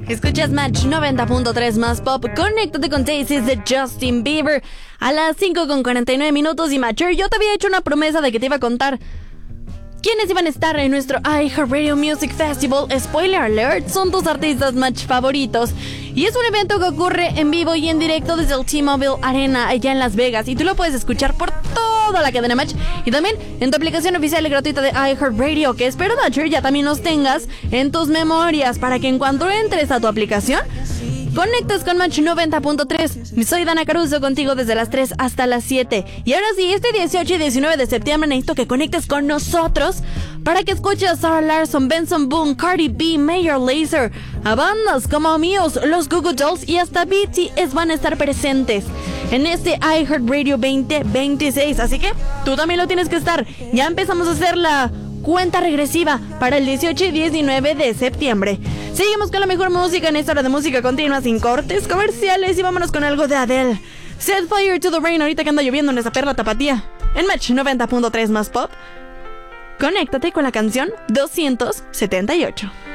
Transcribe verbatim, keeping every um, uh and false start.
Escuchas Match noventa punto tres más pop. Conéctate con Daisies de Justin Bieber a las cinco con cuarenta y nueve minutos. Y Matcher, yo te había hecho una promesa de que te iba a contar quiénes iban a estar en nuestro iHeartRadio Music Festival. Spoiler alert, son tus artistas Match favoritos. Y es un evento que ocurre en vivo y en directo desde el T-Mobile Arena allá en Las Vegas. Y tú lo puedes escuchar por toda la cadena Match y también en tu aplicación oficial y gratuita de iHeartRadio, que espero, Matcher, ya también los tengas en tus memorias para que en cuanto entres a tu aplicación conectes con Match noventa punto tres. Soy Dana Caruso contigo desde las tres hasta las siete. Y ahora sí, este dieciocho y diecinueve de septiembre necesito que conectes con nosotros para que escuches a Sarah Larson, Benson Boone, Cardi B, Major Lazer, a bandas como Muse, los Goo Goo Dolls y hasta B T S van a estar presentes en este iHeartRadio veinte veintiséis. Así que tú también lo tienes que estar. Ya empezamos a hacer la cuenta regresiva para el dieciocho y diecinueve de septiembre. Seguimos con la mejor música en esta hora de música continua sin cortes comerciales y vámonos con algo de Adele. Set fire to the rain, ahorita que anda lloviendo en esa perla tapatía. En Match noventa punto tres más pop, conéctate con la canción doscientos setenta y ocho.